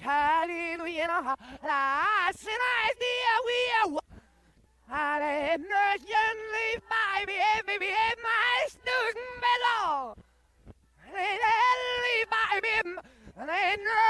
Halleluja, lassen als dir wir. Halleluja, lief bij wie meist doen below. Lief bij wie,